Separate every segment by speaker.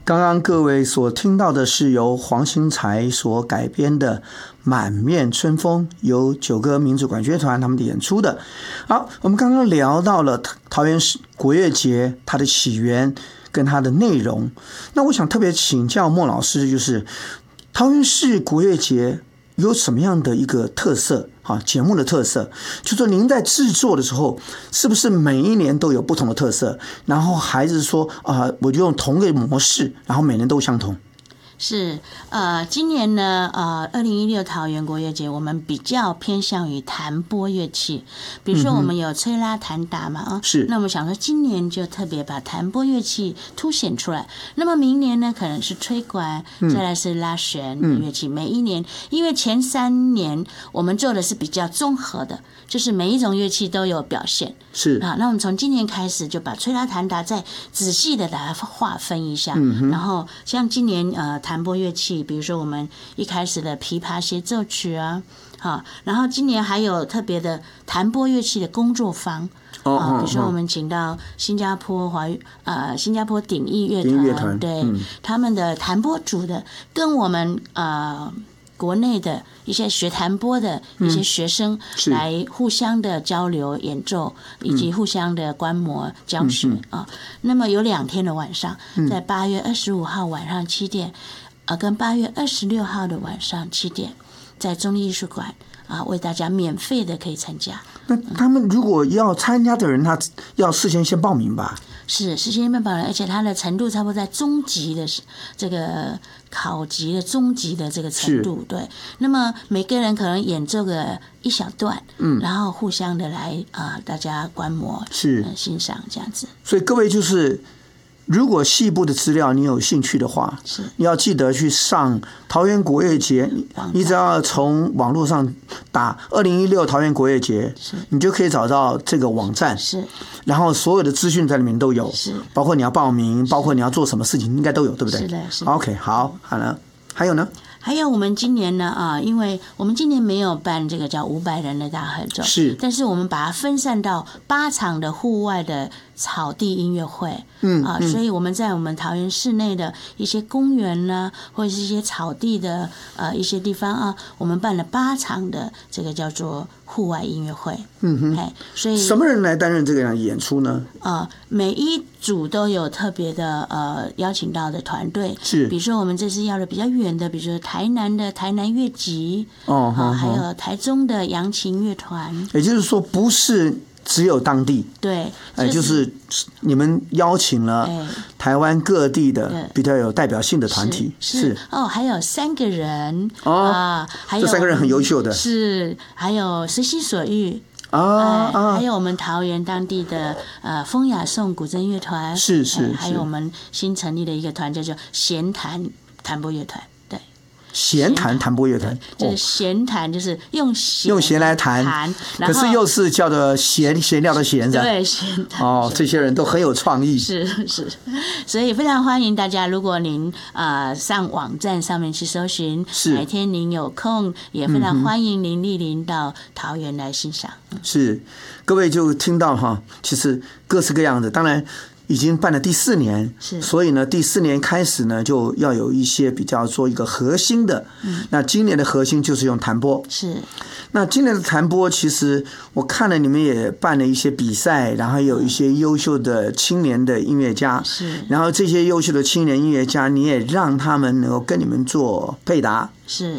Speaker 1: 刚刚各位所听到的是由黄兴才所改编的《满面春风》，由九歌民族管乐团他们演出的。好，我们刚刚聊到了桃园市国乐节它的起源跟它的内容，那我想特别请教莫老师，就是桃园市国乐节有什么样的一个特色啊？节目的特色，就说您在制作的时候，是不是每一年都有不同的特色？然后还是说我就用同一个模式，然后每年都相同？
Speaker 2: 是，今年呢，2016桃园国乐节，我们比较偏向于弹拨乐器，比如说我们有吹拉弹打嘛，
Speaker 1: 是。
Speaker 2: 那我们想说今年就特别把弹拨乐器凸显出来。那么明年呢，可能是吹管，再来是拉弦乐器。每一年，因为前3年我们做的是比较综合的，就是每一种乐器都有表现。
Speaker 1: 是
Speaker 2: 啊，那我们从今年开始就把吹拉弹打再仔细的把它划分一下，然后像今年弹拨乐器，比如说我们一开始的琵琶协奏曲啊，好，然后今年还有特别的弹拨乐器的工作坊，比如说我们请到新加坡鼎艺乐团，对，他们的弹拨组的跟我们国内的一些学弹拨的一些学生来互相的交流演奏，以及互相的观摩教学啊。那么有2天的晚上，在8月25号晚上7点，跟8月26号的晚上7点，在中立艺术馆为大家免费的可以参加。
Speaker 1: 那他们如果要参加的人，他要事先报名吧？
Speaker 2: 是事先报名，而且他的程度差不多在中级的这个考级的中级的这个程度，对。那么每个人可能演奏个1小段，然后互相的来大家观摩欣赏这样子。
Speaker 1: 所以各位就是，如果细部的资料你有兴趣的话，你要记得去上桃园国乐节，你只要从网络上打2016桃园国乐节，你就可以找到这个网站，然后所有的资讯在里面都有，包括你要报名，包括你要做什么事情，应该都有，对不对？
Speaker 2: 是的，是
Speaker 1: 的。OK， 好了，还有呢？
Speaker 2: 还有我们今年呢因为我们今年没有办这个叫500人的大合奏，但是我们把它分散到8场的户外的草地音乐会，所以我们在我们桃园市内的一些公园呢，或者是一些草地的一些地方我们办了8场的这个叫做户外音乐会。所以
Speaker 1: 什么人来担任这个演出呢？
Speaker 2: 每一组都有特别的邀请到的团队，比如说我们这次要的比较远的，比如说台南的台南乐集，还有台中的扬琴乐团。
Speaker 1: 也就是说，不是只有当地，
Speaker 2: 对，
Speaker 1: 就是你们邀请了台湾各地的比较有代表性的团体，
Speaker 2: 还有3个人还有
Speaker 1: 这3个人很优秀的，
Speaker 2: 还有随心所欲。还有我们桃园当地的风雅颂古筝乐团，还有我们新成立的一个团叫做弦弹弹拨乐团。
Speaker 1: 弦弹弹拨乐团，
Speaker 2: 就是弦弹，就是用
Speaker 1: 弦来弹，可是又是叫做弦料的弦，
Speaker 2: 对，弦弹。
Speaker 1: 这些人都很有创意，
Speaker 2: 是，所以非常欢迎大家，如果您上网站上面去搜寻，哪天您有空，也非常欢迎您莅临到桃园来欣赏。
Speaker 1: 是，各位就听到其实各式各样的，当然。已经办了第4年，所以呢，第4年开始呢，就要有一些比较做一个核心的。那今年的核心就是用弹拨。那今年的弹拨，其实我看了你们也办了一些比赛，然后有一些优秀的青年的音乐家。然后这些优秀的青年音乐家，你也让他们能够跟你们做配搭。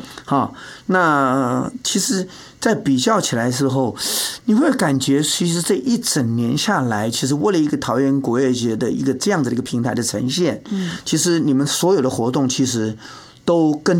Speaker 1: 那其实，在比较起来的时候，你会感觉其实这一整年下来，其实为了一个桃园国乐节的一个这样的一个平台的呈现，其实你们所有的活动其实都跟